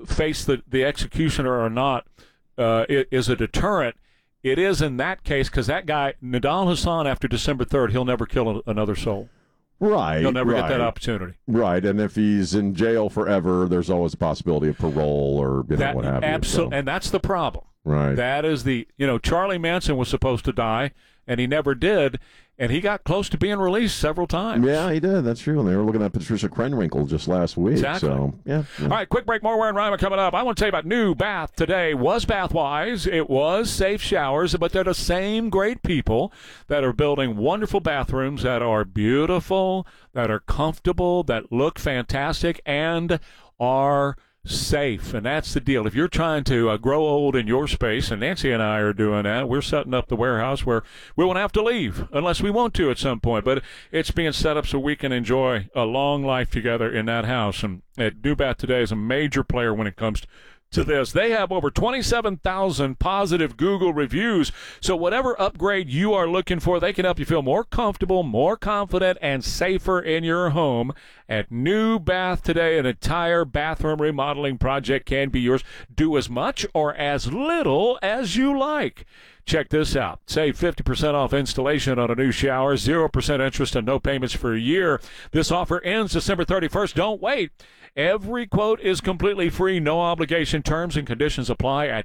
face the executioner or not is a deterrent. It is in that case because that guy, Nidal Hasan, after December 3rd, he'll never kill another soul. Right. He'll never get that opportunity. Right. And if he's in jail forever, there's always a possibility of parole or what have you. Absolutely. So. And that's the problem. Right. That is Charlie Manson was supposed to die, and he never did, and he got close to being released several times. Yeah, he did. That's true. And they were looking at Patricia Krenwinkel just last week. Exactly. So, yeah. All right, quick break. More Ware and Rima coming up. I want to tell you about New Bath today. Was Bathwise. It was Safe Showers, but they're the same great people that are building wonderful bathrooms that are beautiful, that are comfortable, that look fantastic, and are safe. And that's the deal. If you're trying to grow old in your space, and Nancy and I are doing that, we're setting up the warehouse where we won't have to leave unless we want to at some point, but it's being set up so we can enjoy a long life together in that house. And New Bath today is a major player when it comes to this. They have over 27,000 positive Google reviews. So whatever upgrade you are looking for, they can help you feel more comfortable, more confident, and safer in your home. At New Bath today, an entire bathroom remodeling project can be yours. Do as much or as little as you like. Check this out. Save 50% off installation on a new shower, 0% interest and no payments for a year. This offer ends December 31st. Don't wait. Every quote is completely free, no obligation. Terms and conditions apply at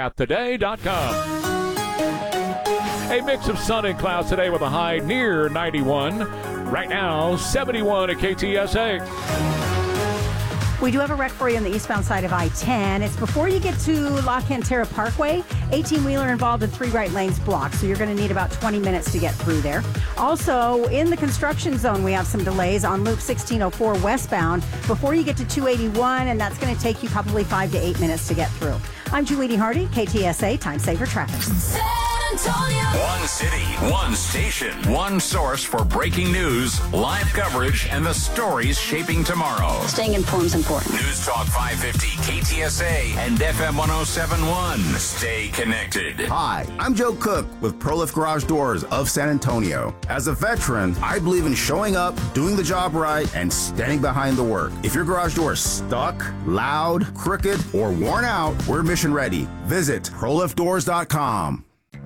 newbathtoday.com. A mix of sun and clouds today with a high near 91. Right now, 71 at KTSA. We do have a wreck for you on the eastbound side of I-10. It's before you get to La Cantera Parkway. 18-wheeler involved in 3 right lanes blocked, so you're going to need about 20 minutes to get through there. Also, in the construction zone, we have some delays on Loop 1604 westbound before you get to 281, and that's going to take you probably 5 to 8 minutes to get through. I'm Julie Hardy, KTSA Time Saver Traffic. San Antonio. One city, one station, one source for breaking news, live coverage, and the stories shaping tomorrow. Staying informed is important. News Talk 550, KTSA, and FM 1071. Stay connected. Hi, I'm Joe Cook with ProLift Garage Doors of San Antonio. As a veteran, I believe in showing up, doing the job right, and standing behind the work. If your garage door is stuck, loud, crooked, or worn out, we're mission ready. Visit ProLiftDoors.com.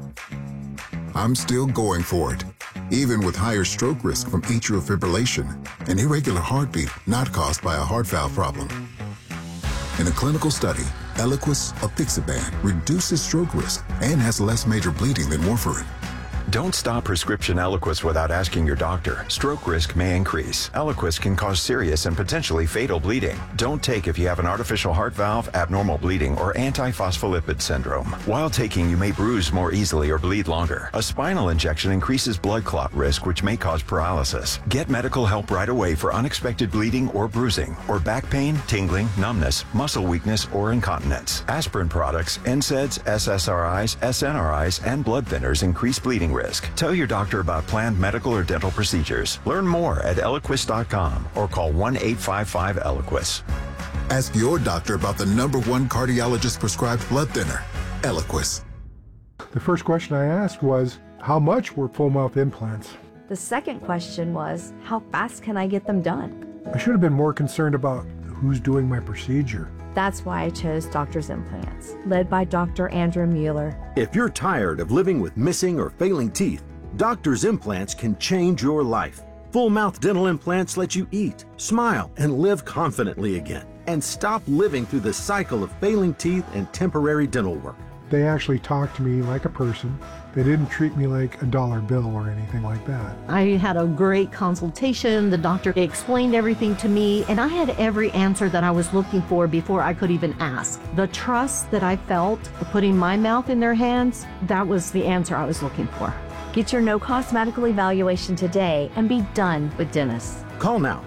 I'm still going for it, even with higher stroke risk from atrial fibrillation, an irregular heartbeat not caused by a heart valve problem. In a clinical study, Eliquis apixaban reduces stroke risk and has less major bleeding than warfarin. Don't stop prescription Eliquis without asking your doctor. Stroke risk may increase. Eliquis can cause serious and potentially fatal bleeding. Don't take if you have an artificial heart valve, abnormal bleeding, or antiphospholipid syndrome. While taking, you may bruise more easily or bleed longer. A spinal injection increases blood clot risk, which may cause paralysis. Get medical help right away for unexpected bleeding or bruising, or back pain, tingling, numbness, muscle weakness, or incontinence. Aspirin products, NSAIDs, SSRIs, SNRIs, and blood thinners increase bleeding risk. Tell your doctor about planned medical or dental procedures. Learn more at Eliquis.com or call 1-855-ELIQUIS. Ask your doctor about the #1 cardiologist prescribed blood thinner, Eliquis. The first question I asked was, how much were full mouth implants? The second question was, how fast can I get them done? I should have been more concerned about who's doing my procedure. That's why I chose Doctor's Implants, led by Dr. Andrew Mueller. If you're tired of living with missing or failing teeth, Doctor's Implants can change your life. Full mouth dental implants let you eat, smile, and live confidently again, and stop living through the cycle of failing teeth and temporary dental work. They actually talked to me like a person. They didn't treat me like a dollar bill or anything like that. I had a great consultation. The doctor explained everything to me, and I had every answer that I was looking for before I could even ask. The trust that I felt putting my mouth in their hands, that was the answer I was looking for. Get your no-cost medical evaluation today and be done with dentists. Call now,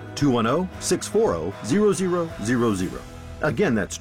210-640-0000. Again, that's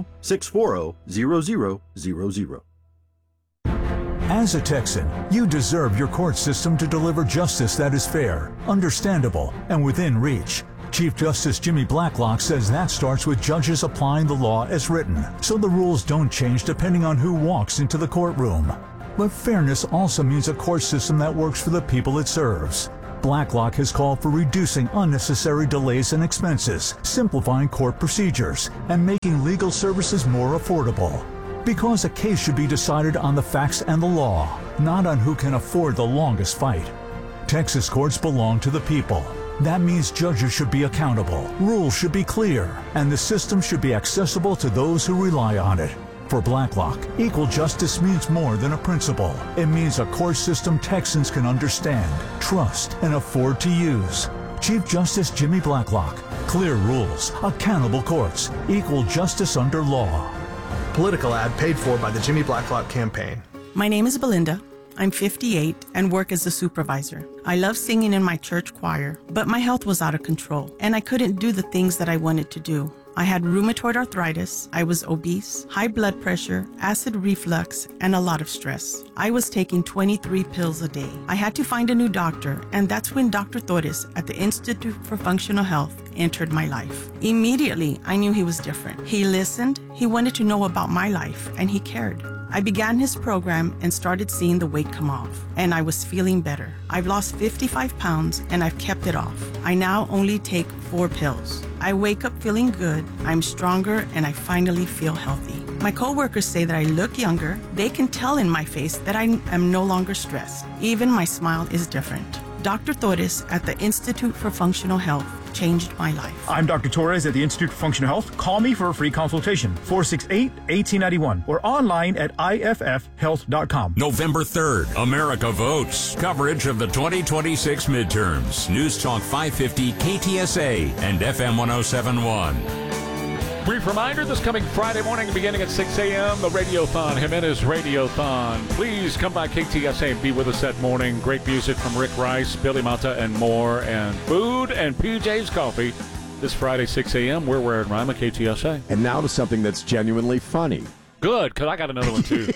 210-640-0000. As a Texan, you deserve your court system to deliver justice that is fair, understandable, and within reach. Chief Justice Jimmy Blacklock says that starts with judges applying the law as written, so the rules don't change depending on who walks into the courtroom. But fairness also means a court system that works for the people it serves. Blacklock has called for reducing unnecessary delays and expenses, simplifying court procedures, and making legal services more affordable. Because a case should be decided on the facts and the law, not on who can afford the longest fight. Texas courts belong to the people. That means judges should be accountable, rules should be clear, and the system should be accessible to those who rely on it. For Blacklock, equal justice means more than a principle. It means a court system Texans can understand, trust, and afford to use. Chief Justice Jimmy Blacklock. Clear rules, accountable courts, equal justice under law. Political ad paid for by the Jimmy Blacklock campaign. My name is Belinda. I'm 58 and work as a supervisor. I love singing in my church choir, but my health was out of control and I couldn't do the things that I wanted to do. I had rheumatoid arthritis, I was obese, high blood pressure, acid reflux, and a lot of stress. I was taking 23 pills a day. I had to find a new doctor, and that's when Dr. Torres at the Institute for Functional Health entered my life. Immediately, I knew he was different. He listened, he wanted to know about my life, and he cared. I began his program and started seeing the weight come off, and I was feeling better. I've lost 55 pounds and I've kept it off. I now only take 4 pills. I wake up feeling good, I'm stronger, and I finally feel healthy. My coworkers say that I look younger. They can tell in my face that I am no longer stressed. Even my smile is different. Dr. Torres at the Institute for Functional Health changed my life. I'm Dr. Torres at the Institute for Functional Health. Call me for a free consultation, 468-1891, or online at iffhealth.com. November 3rd, America votes. Coverage of the 2026 midterms. News Talk 550 KTSA and FM 1071. Brief reminder, this coming Friday morning beginning at 6 a.m., the Radiothon, Jimenez Radiothon. Please come by KTSA and be with us that morning. Great music from Rick Rice, Billy Mata, and more, and food and PJ's Coffee. This Friday, 6 a.m., we're wearing Rima KTSA. And now to something that's genuinely funny. Good, because I got another one, too.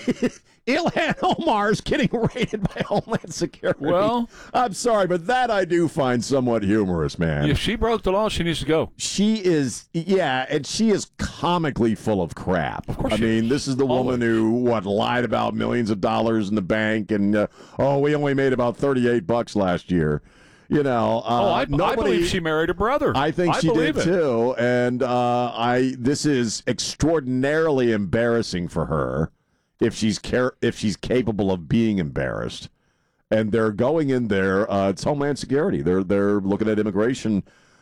Ilhan Omar is getting raided by Homeland Security. Well, I'm sorry, but that I do find somewhat humorous, man. If she broke the law, she needs to go. She is, yeah, and she is comically full of crap. Of course I mean, this is the woman who, lied about millions of dollars in the bank, and, we only made about $38 last year. You know, I believe she married her brother. I think she did too, and this is extraordinarily embarrassing for her if she's capable of being embarrassed. And they're going in there. It's Homeland Security. They're looking at immigration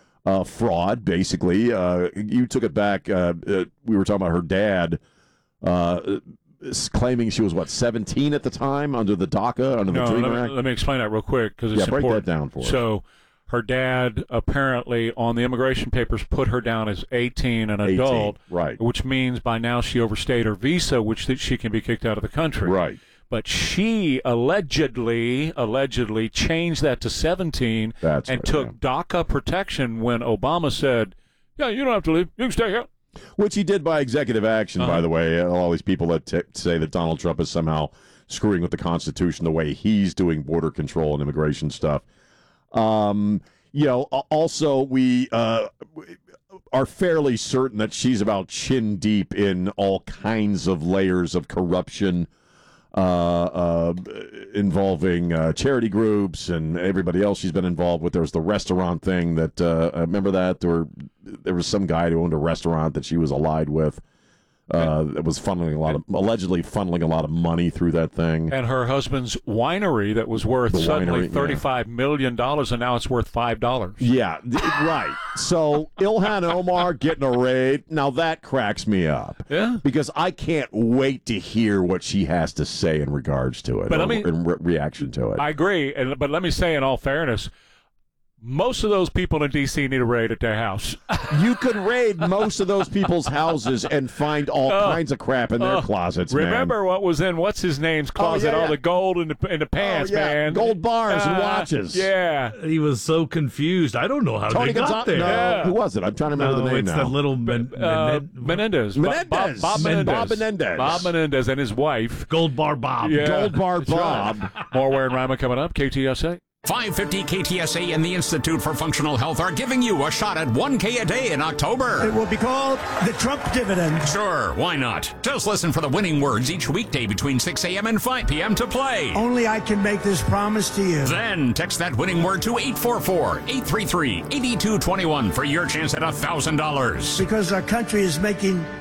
fraud. Basically, you took it back. We were talking about her dad. Claiming she was 17 at the time under the DACA, under the Dreamer Act. Let me explain that real quick because it's break important. That down for us. So, her dad apparently on the immigration papers put her down as 18, an adult, right? Which means by now she overstayed her visa, which she can be kicked out of the country, right? But she allegedly changed that to 17 and took DACA protection when Obama said, "Yeah, you don't have to leave; you can stay here." Which he did by executive action, by the way. All these people that say that Donald Trump is somehow screwing with the Constitution the way he's doing border control and immigration stuff. Also, we are fairly certain that she's about chin deep in all kinds of layers of corruption involving charity groups and everybody else she's been involved with. There was the restaurant thing that I remember that there was some guy who owned a restaurant that she was allied with that was allegedly funneling a lot of money through that thing. And her husband's winery that was worth suddenly $35 million, and now it's worth $5. Yeah, right. So Ilhan Omar getting a raid, now that cracks me up. Yeah. Because I can't wait to hear what she has to say in regards to it, in reaction to it. I agree, but let me say in all fairness, most of those people in D.C. need a raid at their house. You could raid most of those people's houses and find all kinds of crap in their closets, man. Remember what was in what's-his-name's closet, all the gold in the pants, man. Gold bars and watches. Yeah. He was so confused. I don't know how they got there. No, who was it? I'm trying to remember the name now. It's that little Menendez. Bob Menendez. Bob Menendez and his wife. Gold Bar Bob. Yeah. Gold Bar Bob. More Ware and Rima coming up. KTSA. 550 KTSA and the Institute for Functional Health are giving you a shot at $1K a day in October. It will be called the Trump dividend. Sure, why not? Just listen for the winning words each weekday between 6 a.m. and 5 p.m. to play. Only I can make this promise to you. Then text that winning word to 844-833-8221 for your chance at $1,000. Because our country is making